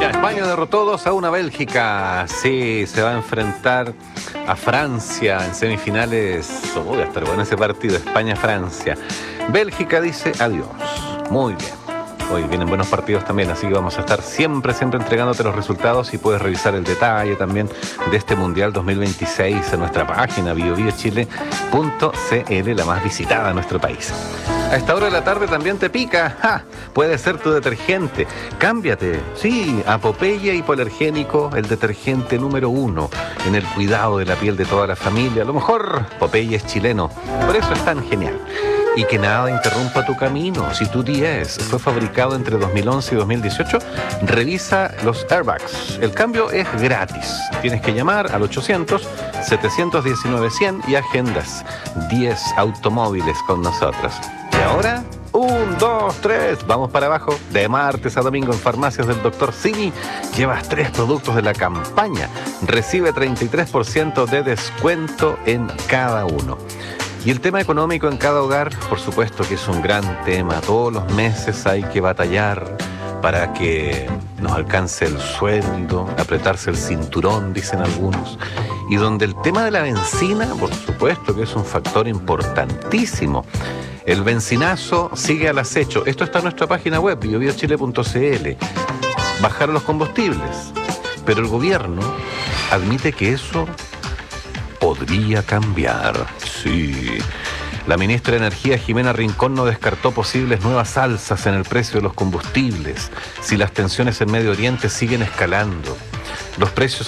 España derrotó 2-1 a Bélgica. Sí, se va a enfrentar a Francia en semifinales. Va a estar bueno ese partido, España-Francia. Bélgica dice adiós. Muy bien. Hoy vienen buenos partidos también, así que vamos a estar siempre entregándote los resultados y puedes revisar el detalle también de este Mundial 2026 en nuestra página biobiochile.cl, la más visitada en nuestro país. A esta hora de la tarde también te pica. ¡Ja! Puede ser tu detergente. Cámbiate, sí, a Popeye Hipoalergénico, el detergente número 1 en el cuidado de la piel de toda la familia. A lo mejor Popeye es chileno, por eso es tan genial. Y que nada interrumpa tu camino. Si tu 10 fue fabricado entre 2011 y 2018, revisa los airbags. El cambio es gratis. Tienes que llamar al 800-719-100 y agendas 10 automóviles con nosotros. Y ahora, 1, 2, 3, vamos para abajo. De martes a domingo en farmacias del Dr. Simi llevas 3 productos de la campaña. Recibe 33% de descuento en cada uno. Y el tema económico en cada hogar, por supuesto que es un gran tema. Todos los meses hay que batallar para que nos alcance el sueldo, apretarse el cinturón, dicen algunos. Y donde el tema de la benzina, por supuesto que es un factor importantísimo. El benzinazo sigue al acecho. Esto está en nuestra página web, biobiochile.cl. Bajaron los combustibles, pero el gobierno admite que eso podría cambiar. Sí. La ministra de Energía, Jimena Rincón, no descartó posibles nuevas alzas en el precio de los combustibles si las tensiones en Medio Oriente siguen escalando. Los precios